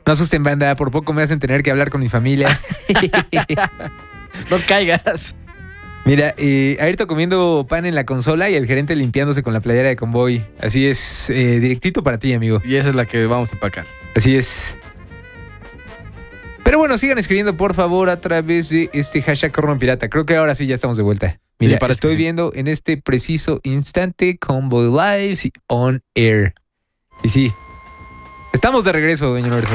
No asusten, banda, por poco me hacen tener que hablar con mi familia. No caigas. Mira, Ayrton comiendo pan en la consola y el gerente limpiándose con la playera de Convoy. Así es, directito para ti, amigo. Y esa es la que vamos a empacar. Así es. Pero bueno, sigan escribiendo, por favor, a través de este hashtag Corno Pirata. Creo que ahora sí ya estamos de vuelta. Mira, estoy viendo en este preciso instante Convoy Live y On Air. Y sí, estamos de regreso, doña Norso.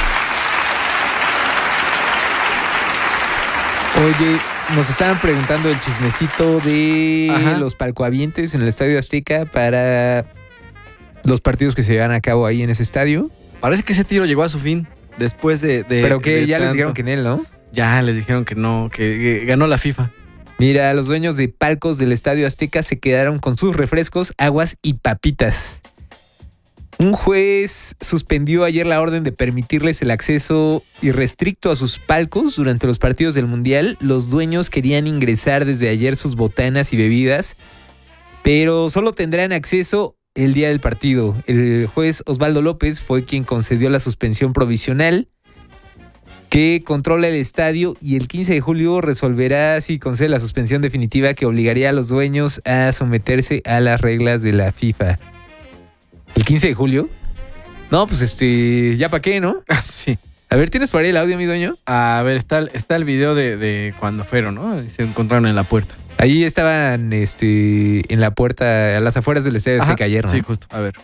Oye, nos estaban preguntando el chismecito de los palcoavientes en el Estadio Azteca para los partidos que se llevan a cabo ahí en ese estadio. Parece que ese tiro llegó a su fin después de Pero que de ya tanto. les dijeron que en él, ¿no? Ya les dijeron que no, que ganó la FIFA. Mira, los dueños de palcos del Estadio Azteca se quedaron con sus refrescos, aguas y papitas. Un juez suspendió ayer la orden de permitirles el acceso irrestricto a sus palcos durante los partidos del Mundial. Los dueños querían ingresar desde ayer sus botanas y bebidas, pero solo tendrán acceso el día del partido. El juez Osvaldo López fue quien concedió la suspensión provisional que controla el estadio y el 15 de julio resolverá si concede la suspensión definitiva que obligaría a los dueños a someterse a las reglas de la FIFA. ¿El 15 de julio? No, pues ya para qué, ¿no? Sí. A ver, ¿tienes por ahí el audio, mi dueño? A ver, está el video de cuando fueron, ¿no? Y se encontraron en la puerta. Ahí estaban en la puerta, a las afueras del estadio Azteca ayer, ¿no? Sí, justo. A ver.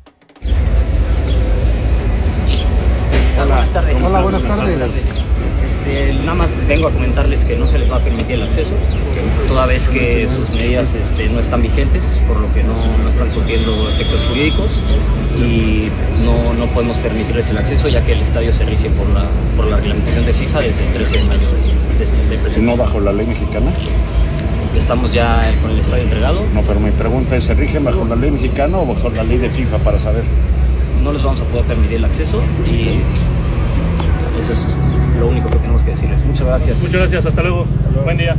Hola, buenas tardes. Hola, buenas tardes. Nada más vengo a comentarles que no se les va a permitir el acceso, toda vez que sus medidas no están vigentes, por lo que no están surtiendo efectos jurídicos y no podemos permitirles el acceso, ya que el estadio se rige por la reglamentación de FIFA desde el 13 de mayo de presente. ¿No bajo la ley mexicana? Estamos ya con el estadio entregado. No, pero mi pregunta es, ¿se rigen bajo la ley mexicana o bajo la ley de FIFA para saber? No les vamos a poder permitir el acceso y eso es lo único que tenemos que decirles. Muchas gracias. Muchas gracias, hasta luego. Buen día.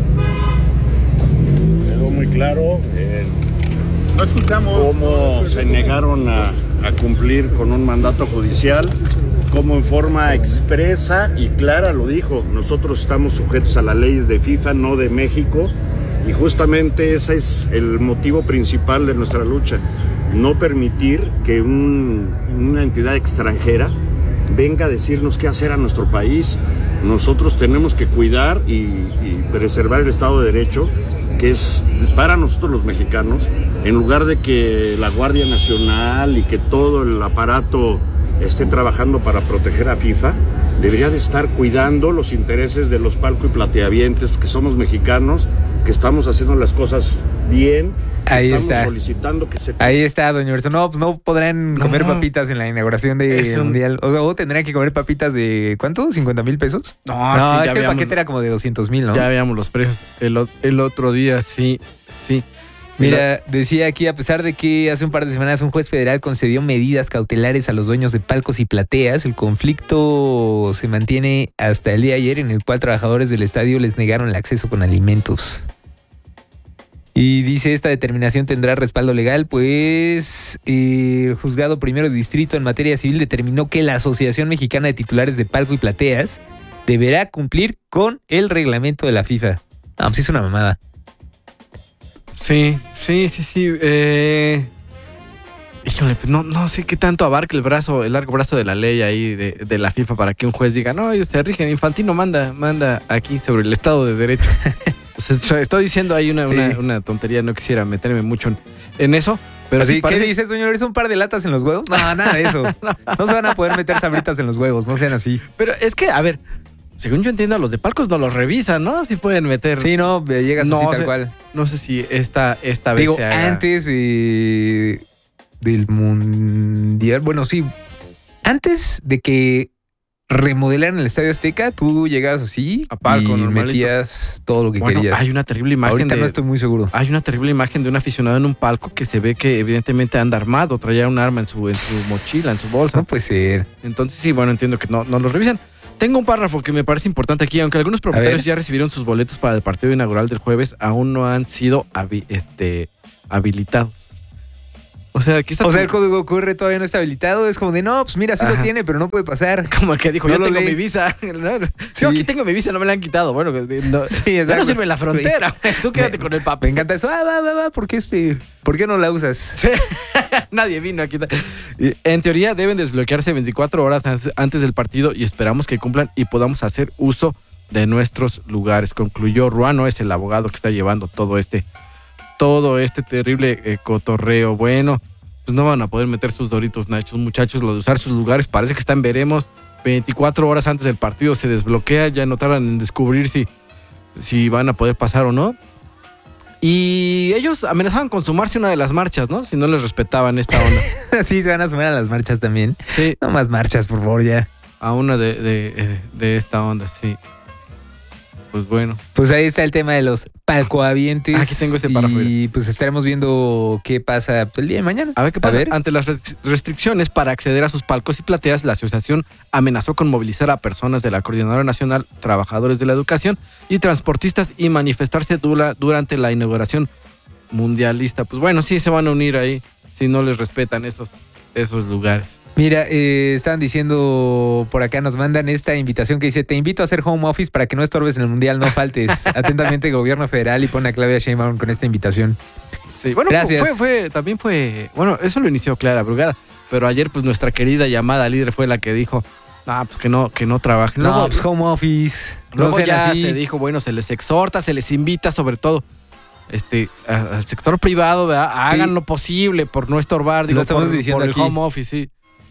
Quedó muy claro No escuchamos cómo se negaron a cumplir con un mandato judicial, cómo en forma expresa y clara lo dijo. Nosotros estamos sujetos a las leyes de FIFA, no de México, y justamente ese es el motivo principal de nuestra lucha. No permitir que una entidad extranjera venga a decirnos qué hacer a nuestro país. Nosotros tenemos que cuidar y preservar el Estado de Derecho, que es para nosotros los mexicanos, en lugar de que la Guardia Nacional y que todo el aparato esté trabajando para proteger a FIFA. Debería de estar cuidando los intereses de los palco y plateavientes, que somos mexicanos, que estamos haciendo las cosas bien. Ahí estamos está. solicitando que se... Ahí está, doña Urso. No, pues no podrán comer papitas en la inauguración del Mundial. O tendrán que comer papitas de, ¿cuánto? ¿50,000 pesos? No, No, sí, es que el paquete era como de 200,000, ¿no? Ya veíamos los precios. El otro día, sí. Mira, decía aquí, a pesar de que hace un par de semanas un juez federal concedió medidas cautelares a los dueños de palcos y plateas, el conflicto se mantiene hasta el día de ayer, en el cual trabajadores del estadio les negaron el acceso con alimentos. Y dice, esta determinación tendrá respaldo legal, pues el juzgado primero de distrito en materia civil determinó que la Asociación Mexicana de Titulares de Palco y Plateas deberá cumplir con el reglamento de la FIFA. Ah, pues es una mamada. Sí. Híjole, pues no sé qué tanto abarca el largo brazo de la ley ahí de la FIFA para que un juez diga, no, ellos se rigen, Infantino manda aquí sobre el Estado de Derecho. O sea, estoy diciendo ahí una tontería, no quisiera meterme mucho en eso. Pero Así, sí parece... ¿qué dices, doña? ¿Es un par de latas en los huevos? No, nada de eso. No se van a poder meter sabritas en los huevos, no sean así. Pero es que, a ver, según yo entiendo, a los de palcos no los revisan, ¿no? Si pueden meter... Sí, no, llegas así tal cual. No sé si esta vez Digo, se haga... antes del Mundial, bueno, sí, antes de que remodelaran el Estadio Azteca, tú llegabas así a palco, y normalito. metías todo lo que querías. Hay una terrible imagen Ahorita no estoy muy seguro. Hay una terrible imagen de un aficionado en un palco que se ve que evidentemente anda armado, traía un arma en su mochila, en su bolsa. No puede ser. Entonces sí, bueno, entiendo que no lo revisan. Tengo un párrafo que me parece importante aquí, aunque algunos propietarios ya recibieron sus boletos para el partido inaugural del jueves, aún no han sido habilitados. O sea, aquí está. O sea, el código QR todavía no está habilitado. Es como de, no, pues mira, sí lo tiene, pero no puede pasar. Como el que dijo, No yo lo tengo leí. mi visa. No, Sí. Yo aquí tengo mi visa, no me la han quitado. Bueno, no, Sí, ya exacto. no sirve en la frontera. Tú quédate con el Me papel. encanta eso. Va. ¿Por qué no la usas? Sí. Nadie vino aquí. Y, en teoría deben desbloquearse 24 horas antes del partido y esperamos que cumplan y podamos hacer uso de nuestros lugares. Concluyó Ruano, es el abogado que está llevando todo este terrible cotorreo. Bueno, pues no van a poder meter sus Doritos Nachos, muchachos. Lo de usar sus lugares parece que están, veremos. 24 horas antes del partido se desbloquea, ya no tardan en descubrir si van a poder pasar o no. Y ellos amenazaban con sumarse a una de las marchas, ¿no? Si no les respetaban esta onda. Sí, se van a sumar a las marchas también. Sí, No más marchas, por favor, ya. a una de esta onda, sí. Pues bueno. Pues ahí está el tema de los palcoavientes. Aquí tengo ese párrafo. Y pues estaremos viendo qué pasa el día de mañana. A ver qué pasa. ver. Ante las restricciones para acceder a sus palcos y plateas, la asociación amenazó con movilizar a personas de la Coordinadora Nacional, Trabajadores de la Educación y transportistas y manifestarse durante la inauguración mundialista. Pues bueno, sí se van a unir ahí si no les respetan esos lugares. Mira, estaban diciendo, por acá nos mandan esta invitación que dice, te invito a hacer home office para que no estorbes en el mundial, no faltes. Atentamente, Gobierno Federal, y pone a Claudia Sheinbaum con esta invitación. Sí, bueno, Gracias. también fue, bueno, eso lo inició Clara Brugada, pero ayer pues nuestra querida llamada líder fue la que dijo, pues que no trabajen. No, Luego, pues home office. luego no sean ya así. se dijo, bueno, se les exhorta, se les invita sobre todo al sector privado, ¿verdad? Hagan lo posible por no estorbar, digo, Lo estamos por diciendo el aquí. home office, sí.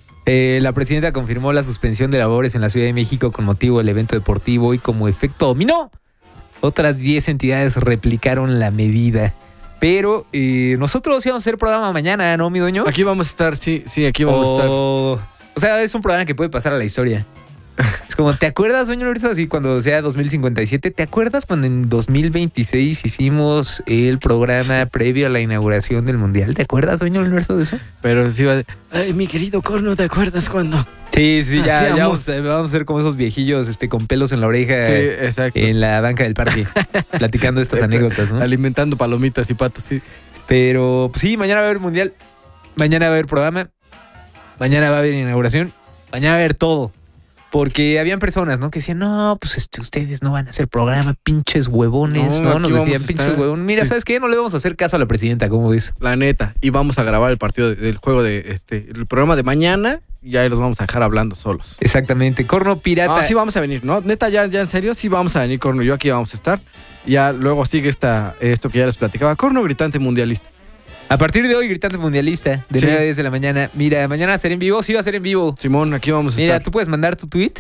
La presidenta confirmó la suspensión de labores en la Ciudad de México con motivo del evento deportivo y como efecto dominó, otras 10 entidades replicaron la medida. Pero nosotros íbamos a hacer programa mañana, ¿no, mi dueño? Aquí vamos a estar, sí, aquí vamos a estar. O sea, es un programa que puede pasar a la historia. Es como, ¿te acuerdas, dueño Lorenzo? Así cuando sea 2057, ¿te acuerdas cuando en 2026 hicimos el programa previo a la inauguración del Mundial? ¿Te acuerdas, dueño Lorenzo, de eso? Pero sí va ay, mi querido Corno, ¿te acuerdas cuando? Sí, ya Hacíamos- vamos a ser como esos viejillos con pelos en la oreja Sí, exacto. en la banca del parque, platicando estas anécdotas, ¿no? Alimentando palomitas y patos, sí. Pero pues sí, mañana va a haber Mundial, mañana va a haber programa, mañana va a haber inauguración, mañana va a haber todo. Porque habían personas, ¿no? Que decían, no, pues ustedes no van a hacer programa, pinches huevones, No, ¿no? Nos aquí vamos decían, a pinches estar". huevones. Mira, Sí. ¿sabes qué? No le vamos a hacer caso a la presidenta, ¿cómo ves? La neta. Y vamos a grabar el partido del juego el programa de mañana. Y ahí los vamos a dejar hablando solos. Exactamente. Corno Pirata. Ah, sí vamos a venir, ¿no? Neta, ya en serio, sí vamos a venir, Corno. Yo aquí vamos a estar. Ya luego sigue esto que ya les platicaba. Corno Gritante Mundialista. A partir de hoy, Gritante Mundialista, de Sí. 9 a 10 de la mañana. Mira, mañana va a ser en vivo, sí va a ser en vivo. Simón, aquí vamos a Mira, estar. tú puedes mandar tu tweet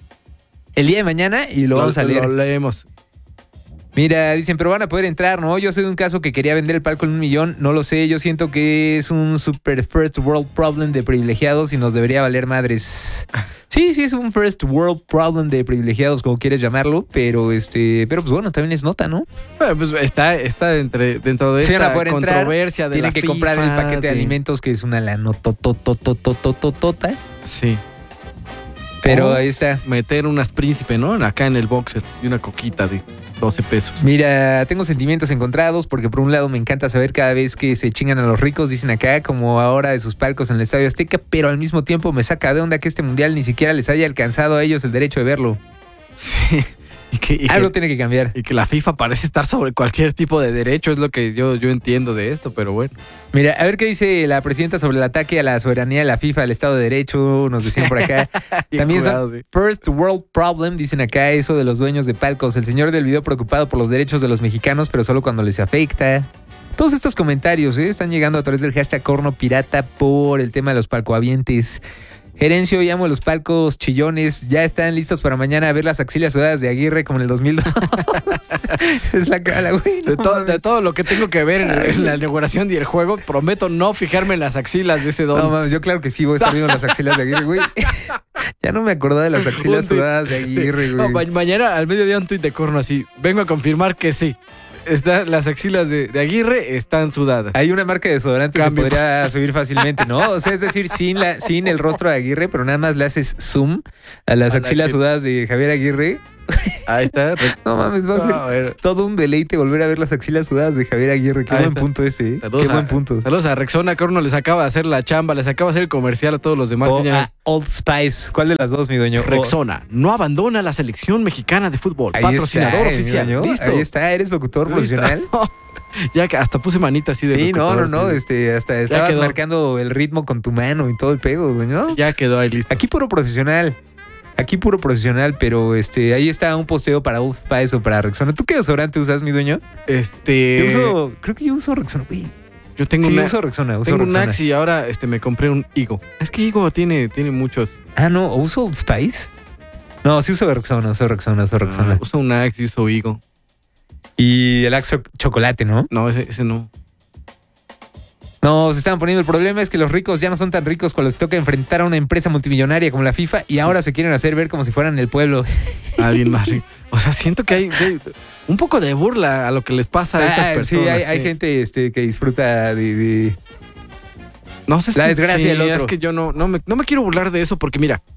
el día de mañana y lo vamos a leer. Lo leemos. Mira, dicen, pero van a poder entrar, ¿no? Yo sé de un caso que quería vender el palco en 1 millón, no lo sé, yo siento que es un super first world problem de privilegiados y nos debería valer madres. Sí, es un first world problem de privilegiados, como quieres llamarlo, pero pero pues bueno, también es nota, ¿no? Bueno, pues está dentro de Sí, van a esta poder entrar, controversia de Tienen la que FIFA, comprar el paquete de alimentos, que es una lanototototototota. Sí. Pero Oh. ahí está. Meter unas príncipe, ¿no? Acá en el boxer y una coquita de 12 pesos. Mira, tengo sentimientos encontrados porque por un lado me encanta saber cada vez que se chingan a los ricos, dicen acá, como ahora de sus palcos en el Estadio Azteca, pero al mismo tiempo me saca de onda que este mundial ni siquiera les haya alcanzado a ellos el derecho de verlo. Sí. Algo tiene que cambiar. Y que la FIFA parece estar sobre cualquier tipo de derecho, es lo que yo entiendo de esto, pero bueno. Mira, a ver qué dice la presidenta sobre el ataque a la soberanía de la FIFA, al Estado de Derecho, nos decían por acá. También jugado, son sí. first world problem, dicen acá, eso de los dueños de palcos. El señor del video preocupado por los derechos de los mexicanos, pero solo cuando les afecta. Todos estos comentarios están llegando a través del hashtag Corno Pirata por el tema de los palcoavientes. Gerencio, llamo a los palcos chillones. Ya están listos para mañana a ver las axilas sudadas de Aguirre como en el 2002. Es la cara, güey. no De mames. todo lo que tengo que ver en la inauguración y el juego, prometo no fijarme en las axilas de ese don. No mames, yo claro que sí voy a estar viendo las axilas de Aguirre, güey. Ya no me acordaba de las axilas Un tuit. sudadas de Aguirre, No, güey. mañana al mediodía un tuit de Corno así. Vengo a confirmar que sí. Las axilas de Aguirre están sudadas. Hay una marca de desodorante que se Cambio. podría subir fácilmente, ¿no? O sea, es decir, sin el rostro de Aguirre, pero nada más le haces zoom a las A la axilas que- sudadas de Javier Aguirre. Ahí está. No mames, va a ser todo un deleite volver a ver las axilas sudadas de Javier Aguirre. Qué Ahí buen está. punto este, ¿eh? Saludos Qué buen punto. Saludos a Rexona, que uno les acaba de hacer la chamba, les acaba de hacer el comercial a todos los demás. O a Old Spice. ¿Cuál de las dos, mi dueño? Rexona no abandona la selección mexicana de fútbol. Ahí Patrocinador está, mi oficial. dueño. Listo. Ahí está, eres locutor Listo. profesional. Ya que hasta puse manita así de Sí, locutor, no. sí. Hasta estabas quedó. marcando el ritmo con tu mano y todo el pedo, dueño. Ya quedó ahí listo. Aquí puro profesional. Pero ahí está un posteo para Old Spice o para Rexona. ¿Tú qué desodorante usas, mi dueño? Creo que yo uso Rexona, güey. Yo tengo Sí, una, uso Rexona, tengo un Rexona. Axe y ahora me compré un Higo. Es que Higo tiene muchos. Ah, no, ¿uso Old Spice? No, sí uso Rexona. Uso un Axe y uso Higo. Y el Axe chocolate, ¿no? No, ese no. No, se estaban poniendo. El problema es que los ricos ya no son tan ricos cuando les toca enfrentar a una empresa multimillonaria como la FIFA y ahora se quieren hacer ver como si fueran el pueblo. Alguien más rico. O sea, siento que hay un poco de burla a lo que les pasa a estas personas. Sí, hay gente que disfruta de... No sé si la desgracia del otro. Es que yo no me quiero burlar de eso porque mira,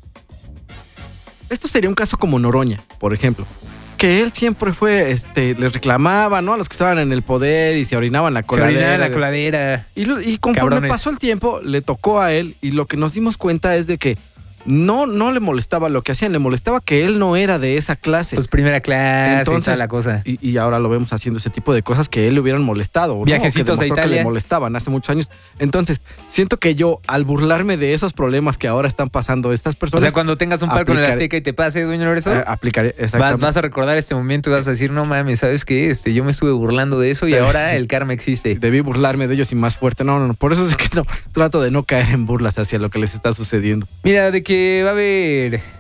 esto sería un caso como Noroña, por ejemplo. Que él siempre fue, les reclamaba, ¿no? A los que estaban en el poder y se orinaban la coladera. Se orinaba en la coladera. Y conforme Cabrones. pasó el tiempo, le tocó a él y lo que nos dimos cuenta es de que no le molestaba lo que hacían, le molestaba que él no era de esa clase. Pues primera clase Entonces, y toda la cosa. Y ahora lo vemos haciendo ese tipo de cosas que a él le hubieran molestado. ¿no? Viajecitos que a demostró que Italia. le molestaban hace muchos años. Entonces, siento que yo, al burlarme de esos problemas que ahora están pasando estas O personas... sea, cuando tengas un palco en el aplicaré- Azteca y te pase, dueño Lorenzo, aplicaré, exactamente. vas a recordar este momento y vas a decir, no mames, ¿sabes qué? Yo me estuve burlando de eso y ahora el karma existe. Debí burlarme de ellos y más fuerte. No. Por eso es que no, trato de no caer en burlas hacia lo que les está sucediendo. Mira, de que va a haber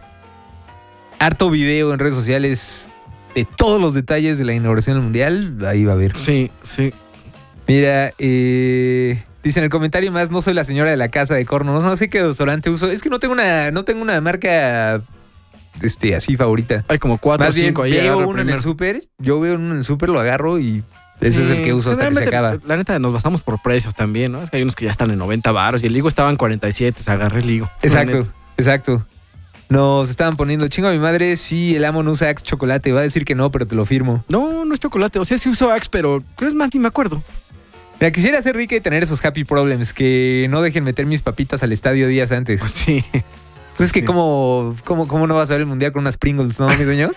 harto video en redes sociales de todos los detalles de la inauguración del Mundial, ahí va a haber. Sí. Mira, dice en el comentario más, no soy la señora de la casa de corno, no sé qué desodorante uso. Es que no tengo una marca así favorita. Hay como 4 o Más bien 5 ahí. veo agarro uno en primero. el súper, lo agarro y ese es el que uso hasta que se acaba. La neta, nos basamos por precios también, ¿no? Es que hay unos que ya están en 90 baros y el Higo estaba en 47, o sea, agarré el Higo. Exacto. Nos estaban poniendo chingo a mi madre, sí, el amo no usa Axe chocolate, va a decir que no, pero te lo firmo. No es chocolate, o sea, sí uso Axe, pero es más, ni me acuerdo. Mira, quisiera ser rica y tener esos happy problems, que no dejen meter mis papitas al estadio días antes. Sí. Pues es que Sí. ¿cómo no vas a ver el mundial con unas Pringles, no, mi dueño?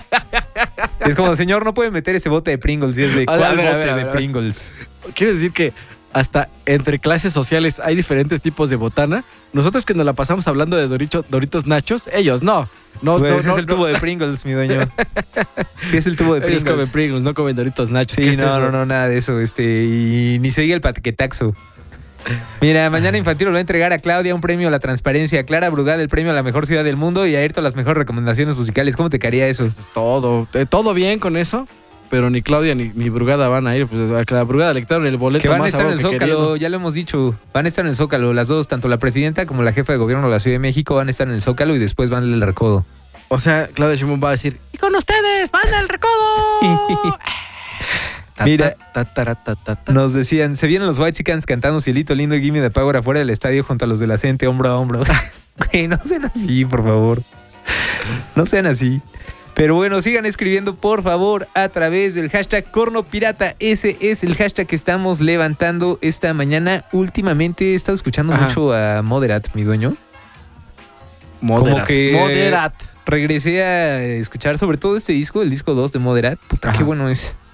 Es como, señor, no puede meter ese bote de Pringles, y es de, A ver, ¿cuál a ver, a bote ver, a de ver. Pringles? ¿Quieres decir que hasta entre clases sociales hay diferentes tipos de botana? Nosotros que nos la pasamos hablando de Doritos Nachos, ellos no. Pues es el tubo de Pringles, mi dueño. Sí, es el tubo de Ellos Pringles. comen Pringles, no comen Doritos Nachos. Sí, ¿Qué es eso? no, nada de eso. Y ni se diga el paquetaxo. Mira, mañana Infantino le va a entregar a Claudia un premio a la transparencia, a Clara Brugada el premio a la mejor ciudad del mundo y a Ayrton las mejores recomendaciones musicales. ¿Cómo te caería eso? Pues todo bien con eso, pero ni Claudia ni Brugada van a ir. Pues a la Brugada le quitaron el boleto Que van a más estar en el abajo que Zócalo, queriendo. ya lo hemos dicho. Van a estar en el Zócalo, las dos, tanto la presidenta como la jefa de gobierno de la Ciudad de México van a estar en el Zócalo y después van al Recodo. O sea, Claudia Sheinbaum va a decir, ¡y con ustedes! ¡Van al Recodo! Mira. Ta. Nos decían, se vienen los Whitexicans cantando Cielito Lindo y Gimme the Power afuera del estadio junto a los de la CENTE, hombro a hombro. Güey, no sean así, por favor. No sean así. Pero bueno, sigan escribiendo, por favor, a través del hashtag Cornopirata. Ese es el hashtag que estamos levantando esta mañana. Últimamente he estado escuchando Ajá. mucho a Moderat, mi dueño. Moderat. que- Moderat. Regresé a escuchar sobre todo este disco, el disco 2 de Moderat. Puta, Ajá. qué bueno es.